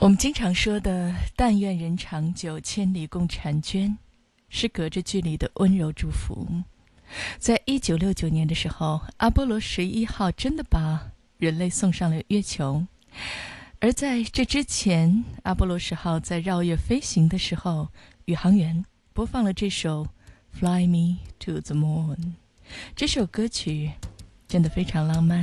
我们经常说的但愿人长久，千里共婵娟，是隔着距离的温柔祝福。在1969年的时候，阿波罗11号真的把人类送上了月球，而在这之前，阿波罗10号在绕月飞行的时候，宇航员播放了这首 Fly Me to the Moon。 这首歌曲真的非常浪漫。